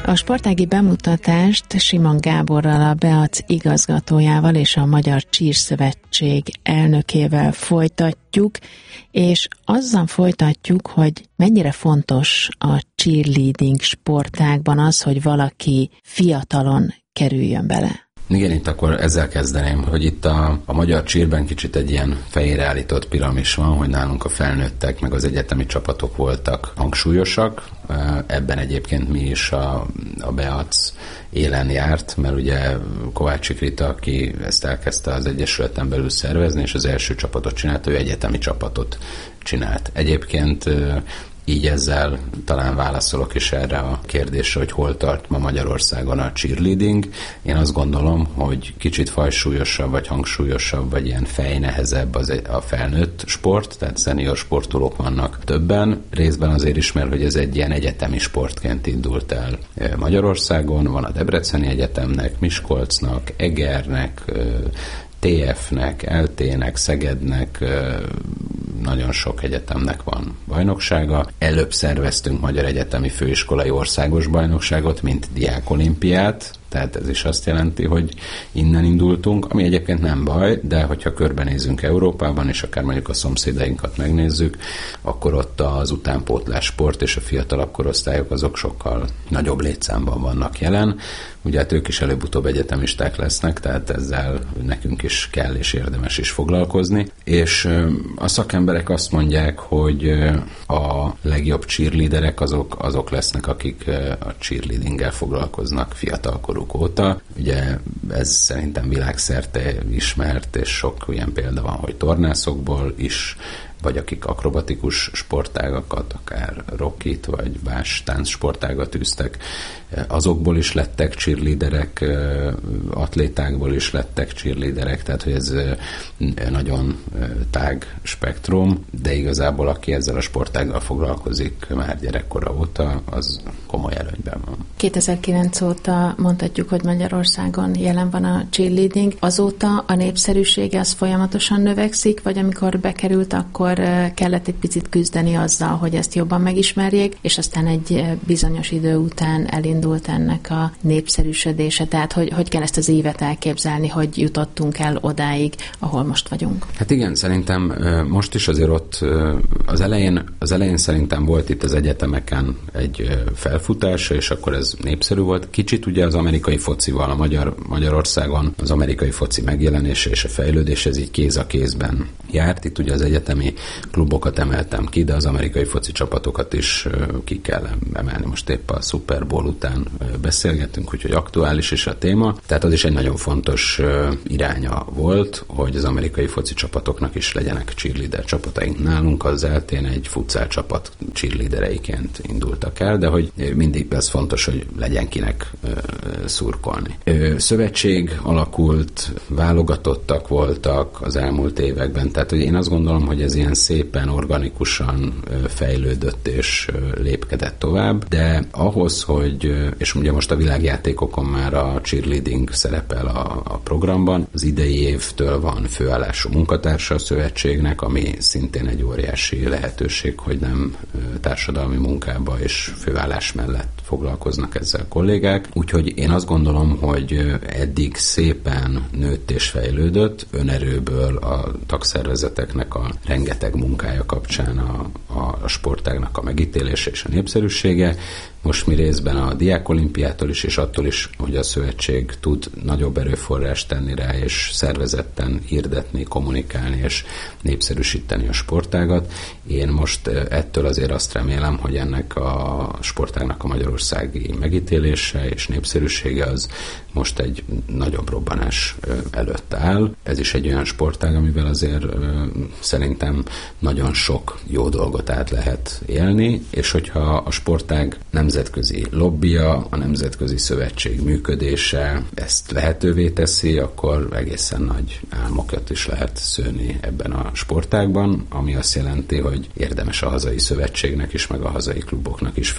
A sportági bemutatást Simon Gáborral, a BEAC igazgatójával és a Magyar Csírszövetség elnökével folytatjuk, és azzal folytatjuk, hogy mennyire fontos a cheerleading sportágban az, hogy valaki fiatalon kerüljön bele. Igen, itt akkor ezzel kezdeném, hogy itt a magyar cheerben kicsit egy ilyen fejére állított piramis van, hogy nálunk a felnőttek meg az egyetemi csapatok voltak hangsúlyosak. Ebben egyébként mi is a BEAC élen járt, mert ugye Kovácsik Rita, aki ezt elkezdte az Egyesületen belül szervezni, és az első csapatot csinálta, ő egyetemi csapatot csinált. Egyébként így ezzel talán válaszolok is erre a kérdésre, hogy hol tart ma Magyarországon a cheerleading. Én azt gondolom, hogy kicsit fajsúlyosabb, vagy hangsúlyosabb, vagy ilyen fejnehezebb a felnőtt sport, tehát szenior sportolók vannak többen. Részben azért is, mert hogy ez egy ilyen egyetemi sportként indult el Magyarországon. Van a Debreceni Egyetemnek, Miskolcnak, Egernek, TF-nek, LT-nek, Szegednek, nagyon sok egyetemnek van bajnoksága. Előbb szerveztünk Magyar Egyetemi Főiskolai Országos Bajnokságot, mint diákolimpiát, tehát ez is azt jelenti, hogy innen indultunk, ami egyébként nem baj, de hogyha körbenézünk Európában, és akár mondjuk a szomszédainkat megnézzük, akkor ott az utánpótlás sport és a fiatalabb korosztályok azok sokkal nagyobb létszámban vannak jelen. Ugye hát ők is előbb-utóbb egyetemisták lesznek, tehát ezzel nekünk is kell és érdemes is foglalkozni. És a szakemberek azt mondják, hogy a legjobb cheerleaderek azok lesznek, akik a cheerleadinggel foglalkoznak fiatalkoruk óta. Ugye ez szerintem világszerte ismert, és sok ilyen példa van, hogy tornászokból is, vagy akik akrobatikus sportágakat, akár rockit, vagy más táncsportágat űztek, azokból is lettek cheerleaderek, atlétákból is lettek cheerleaderek, tehát hogy ez nagyon tág spektrum, de igazából aki ezzel a sportággal foglalkozik már gyerekkora óta, az komoly előnyben van. 2009 óta mondhatjuk, hogy Magyarországon jelen van a cheerleading. Azóta a népszerűsége az folyamatosan növekszik, vagy amikor bekerült, akkor kellett egy picit küzdeni azzal, hogy ezt jobban megismerjék, és aztán egy bizonyos idő után elindult ennek a népszerűsödése. Tehát, hogy kell ezt az évet elképzelni, hogy jutottunk el odáig, ahol most vagyunk? Hát igen, szerintem most is azért ott az elején szerintem volt itt az egyetemeken egy felfutása, és akkor ez népszerű volt. Kicsit ugye az amerikai focival, Magyarországon az amerikai foci megjelenése és a fejlődés, ez így kéz a kézben járt. Itt ugye az egyetemi klubokat emeltem ki, de az amerikai foci csapatokat is ki kell emelni. Most épp a Super Bowl után beszélgettünk, úgyhogy aktuális is a téma. Tehát az is egy nagyon fontos iránya volt, hogy az amerikai foci csapatoknak is legyenek cheerleader csapataink. Nálunk az eltén egy futsal csapat cheerleadereiként indultak el, de hogy mindig ez fontos, hogy legyen kinek szurkolni. Szövetség alakult, válogatottak voltak az elmúlt években, tehát hogy én azt gondolom, hogy ez ilyen szépen, organikusan fejlődött és lépkedett tovább, de ahhoz, hogy, és ugye most a világjátékokon már a cheerleading szerepel a programban, az idei évtől van főállású munkatársa a szövetségnek, ami szintén egy óriási lehetőség, hogy nem társadalmi munkába és főállás mellett foglalkoznak ezzel kollégák. Úgyhogy én azt gondolom, hogy eddig szépen nőtt és fejlődött, önerőből a tagszervezeteknek a rengeteg munkája kapcsán a sportágnak a megítélése és a népszerűsége. Most mi részben a diákolimpiától is, és attól is, hogy a szövetség tud nagyobb erőforrást tenni rá, és szervezetten hirdetni, kommunikálni, és népszerűsíteni a sportágat. Én most ettől azért azt remélem, hogy ennek a sportágnak a magyarországi megítélése és népszerűsége az most egy nagyobb robbanás előtt áll. Ez is egy olyan sportág, amivel azért szerintem nagyon sok jó dolgot át lehet élni, és hogyha a sportág nemzetközi lobbija, a nemzetközi szövetség működése ezt lehetővé teszi, akkor egészen nagy álmokat is lehet szőni ebben a sportágban, ami azt jelenti, hogy érdemes a hazai szövetségnek is, meg a hazai kluboknak is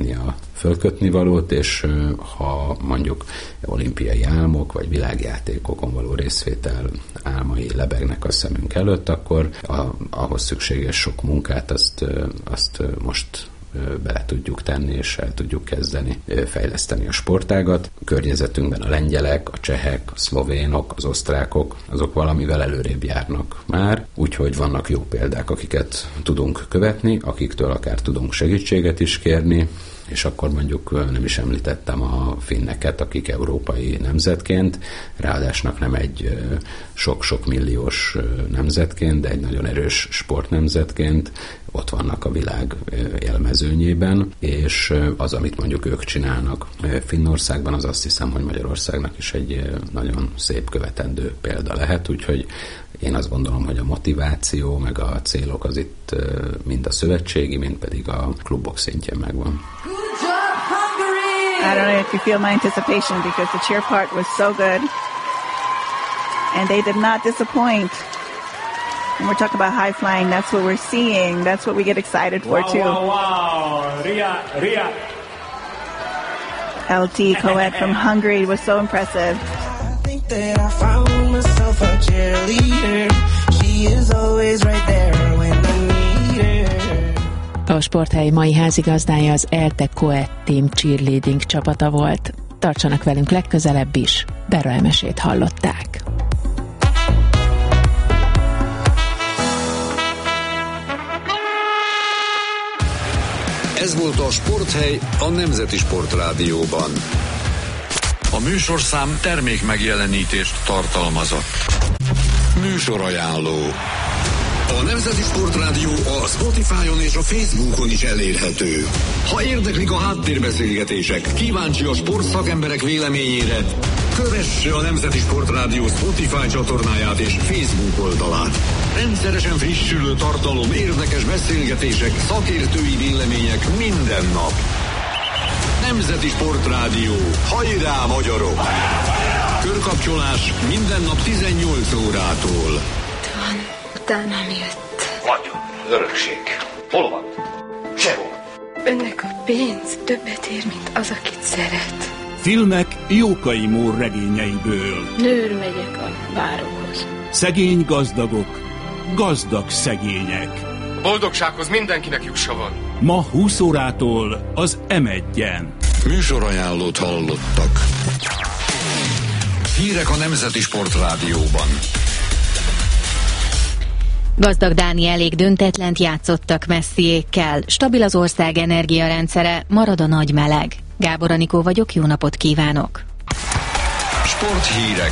fölkötni valót, és ha mondjuk olimpiai álmok, vagy világjátékokon való részvétel álmai lebegnek a szemünk előtt, akkor ahhoz szükséges sok munkát azt most bele tudjuk tenni, és el tudjuk kezdeni fejleszteni a sportágat. A környezetünkben a lengyelek, a csehek, a szlovénok, az osztrákok, azok valamivel előrébb járnak már, úgyhogy vannak jó példák, akiket tudunk követni, akiktől akár tudunk segítséget is kérni, és akkor mondjuk nem is említettem a finneket, akik európai nemzetként, ráadásnak nem egy sok-sok milliós nemzetként, de egy nagyon erős sportnemzetként ott vannak a világ élmezőnyében, és az, amit mondjuk ők csinálnak Finnországban, az azt hiszem, hogy Magyarországnak is egy nagyon szép követendő példa lehet, úgyhogy én azt gondolom, hogy a motiváció, meg a célok az itt mind a szövetségi, mind pedig a klubok szintjén megvan. I don't know if you feel my anticipation because the cheer part was so good. And they did not disappoint. And we're talking about high flying. That's what we're seeing. That's what we get excited for, too. Wow. Ria. LT Coed from Hungary was so impressive. I think that I found myself a cheerleader. She is always right there when I need her. A Sporthely mai házigazdája az ELTE Coed Team Cheerleading csapata volt. Tartsanak velünk legközelebb is, Bera Emesét hallották. Ez volt a Sporthely a Nemzeti Sportrádióban. A műsorszám termék megjelenítést tartalmazott. Műsorajánló. A Nemzeti Sportrádió a Spotify-on és a Facebookon is elérhető. Ha érdeklik a háttérbeszélgetések, kíváncsi a sportszakemberek véleményére, kövesse a Nemzeti Sportrádió Spotify csatornáját és Facebook oldalát. Rendszeresen frissülő tartalom, érdekes beszélgetések, szakértői vélemények minden nap. Nemzeti Sportrádió. Hajrá, magyarok! Körkapcsolás minden nap 18 órától. Utánam jött. Nagyon. Örökség. Hol van? Sehol. Önnek a pénz többet ér, mint az, akit szeret. Filmek Jókai Mór regényeiből. Nőr megyek a báróhoz. Szegény gazdagok, gazdag szegények. Boldogsághoz mindenkinek jussa van. Ma 20 órától az M1-en. Műsorajánlót hallottak. Hírek a Nemzeti Sportrádióban. Gazdag Dánielék döntetlent játszottak Messiékkel. Stabil az ország energiarendszere, marad a nagy meleg. Gábor Anikó vagyok, jó napot kívánok! Sporthírek.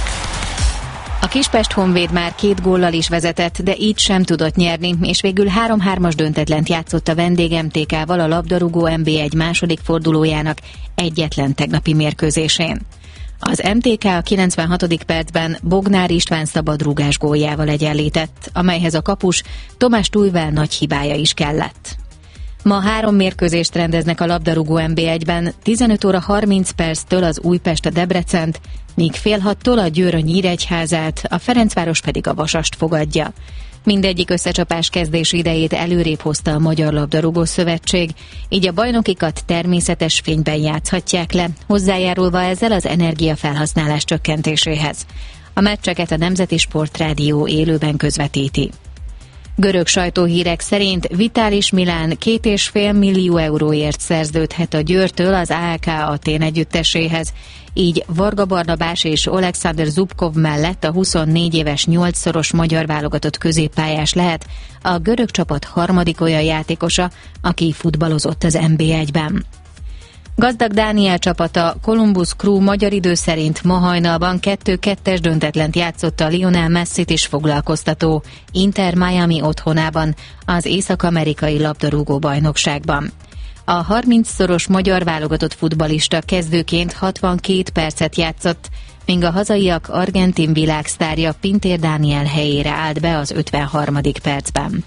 A Kispest Honvéd már 2 góllal is vezetett, de így sem tudott nyerni, és végül 3-3-as döntetlent játszott a vendég MTK-val a labdarúgó NB1 második fordulójának egyetlen tegnapi mérkőzésén. Az MTK a 96. percben Bognár István szabadrúgás góljával egyenlített, amelyhez a kapus Tomás Tujvel nagy hibája is kellett. Ma 3 mérkőzést rendeznek a labdarúgó NB1-ben, 15 óra 30 perctől az Újpest a Debrecent, míg fél 6-tól a Győr a Nyíregyházát, a Ferencváros pedig a Vasast fogadja. Mindegyik összecsapás kezdés idejét előrébb hozta a Magyar Labdarúgó Szövetség, így a bajnokikat természetes fényben játszhatják le, hozzájárulva ezzel az energiafelhasználás csökkentéséhez. A meccseket a Nemzeti Sportrádió élőben közvetíti. Görög sajtóhírek szerint Vitalis Milán 2,5 millió euróért szerződhet a Győrtől az AEK Atén együtteséhez, így Varga Barnabás és Oleksandr Zubkov mellett a 24 éves 8-szoros magyar válogatott középpályás lehet a görög csapat harmadik olyan játékosa, aki futballozott az NB1-ben. Gazdag Dániel csapata Columbus Crew magyar idő szerint ma hajnalban 2-2-es döntetlent játszott a Lionel Messit is foglalkoztató Inter Miami otthonában az észak-amerikai labdarúgó bajnokságban. A 30-szoros magyar válogatott futballista kezdőként 62 percet játszott, míg a hazaiak argentin világsztárja Pintér Dániel helyére állt be az 53. percben.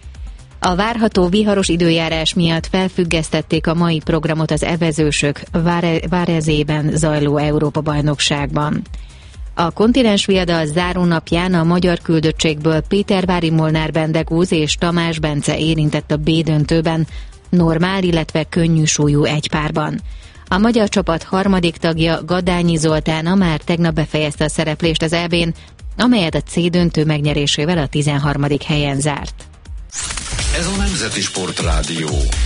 A várható viharos időjárás miatt felfüggesztették a mai programot az evezősök Várezében zajló Európa-bajnokságban. A kontinens viadal zárónapján a magyar küldöttségből Pétervári Molnár Bendegúz és Tamás Bence érintett a B döntőben, normál, illetve könnyű súlyú egypárban. A magyar csapat harmadik tagja Gadányi Zoltána már tegnap befejezte a szereplést az EB-n, amelyet a C döntő megnyerésével a 13. helyen zárt. Ez a Nemzeti Sportrádió.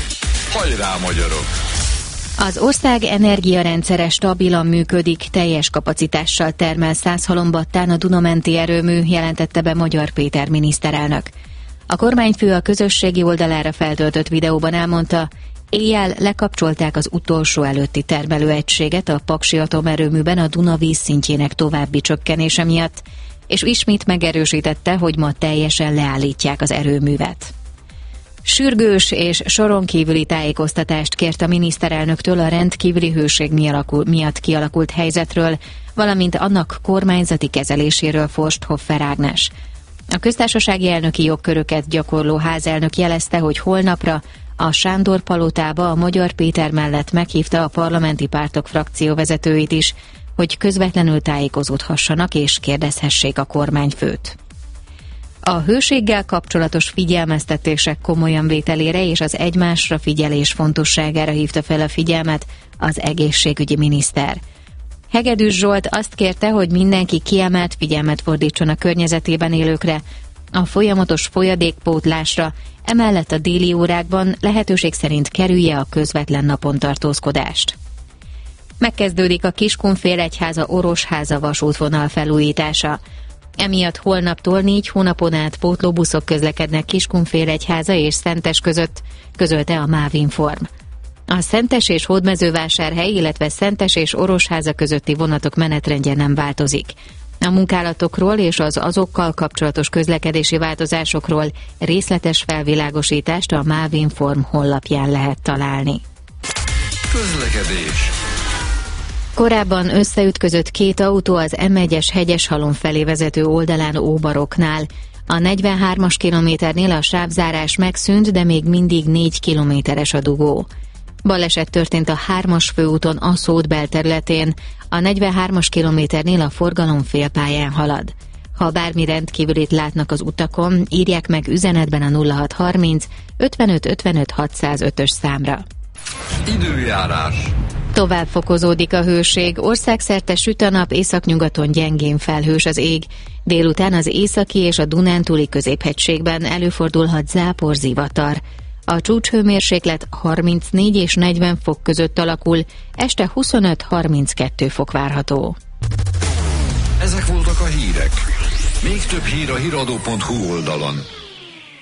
Hajrá, magyarok! Az ország energiarendszere stabilan működik, teljes kapacitással termel Szászhalombattán a Duna-menti erőmű, jelentette be Magyar Péter miniszterelnök. A kormányfő a közösségi oldalára feltöltött videóban elmondta, éjjel lekapcsolták az utolsó előtti termelőegységet a Paksi atomerőműben a Duna vízszintjének további csökkenése miatt, és ismét megerősítette, hogy ma teljesen leállítják az erőművet. Sürgős és soron kívüli tájékoztatást kért a miniszterelnöktől a rendkívüli hőség miatt kialakult helyzetről, valamint annak kormányzati kezeléséről Forsthoffer Ágnes. A köztársasági elnöki jogköröket gyakorló házelnök jelezte, hogy holnapra a Sándor palotába a Magyar Péter mellett meghívta a parlamenti pártok frakcióvezetőit is, hogy közvetlenül tájékozódhassanak és kérdezhessék a kormányfőt. A hőséggel kapcsolatos figyelmeztetések komolyan vételére és az egymásra figyelés fontosságára hívta fel a figyelmet az egészségügyi miniszter. Hegedűs Zsolt azt kérte, hogy mindenki kiemelt figyelmet fordítson a környezetében élőkre, a folyamatos folyadékpótlásra, emellett a déli órákban lehetőség szerint kerülje a közvetlen napontartózkodást. Megkezdődik a Kiskunfélegyháza-Orosháza vasútvonal felújítása. Emiatt holnaptól 4 hónapon át pótlóbuszok közlekednek Kiskunfélegyháza és Szentes között, közölte a MÁV Inform. A Szentes és Hódmezővásárhely, illetve Szentes és Orosháza közötti vonatok menetrendje nem változik. A munkálatokról és az azokkal kapcsolatos közlekedési változásokról részletes felvilágosítást a MÁV Inform honlapján lehet találni. Közlekedés. Korábban összeütközött 2 autó az M1-es Hegyeshalom felé vezető oldalán Óbaroknál. A 43-as kilométernél a sávzárás megszűnt, de még mindig 4 kilométeres a dugó. Baleset történt a 3-as főúton Aszód belterületén, a 43-as kilométernél a forgalom félpályán halad. Ha bármi rendkívülit látnak az utakon, írják meg üzenetben a 0630 55 55 605-ös számra. Időjárás. Tovább fokozódik a hőség, országszerte süt a nap, északnyugaton gyengén felhős az ég. Délután az északi és a Dunántúli középhegységben előfordulhat záporzivatar. A csúcshőmérséklet 34 és 40 fok között alakul, este 25-32 fok várható. Ezek voltak a hírek. Még több hír a hiradó.hu oldalon.